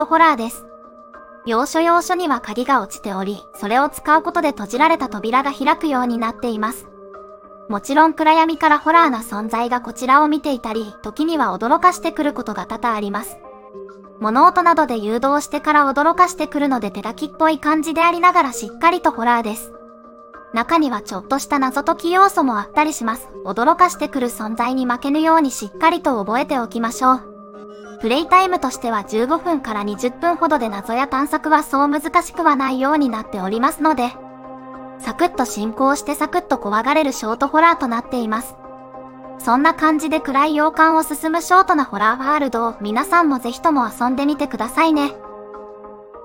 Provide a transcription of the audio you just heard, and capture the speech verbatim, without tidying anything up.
ホラーです。要所要所には鍵が落ちており、それを使うことで閉じられた扉が開くようになっています。もちろん暗闇からホラーな存在がこちらを見ていたり、時には驚かしてくることが多々あります。物音などで誘導してから驚かしてくるので手書きっぽい感じでありながらしっかりとホラーです。中にはちょっとした謎解き要素もあったりします。驚かしてくる存在に負けぬようにしっかりと覚えておきましょう。プレイタイムとしてはじゅうごふんからにじゅっぷんほどで謎や探索はそう難しくはないようになっておりますので、サクッと進行してサクッと怖がれるショートホラーとなっています。そんな感じで暗い洋館を進むショートなホラーワールドを皆さんもぜひとも遊んでみてくださいね。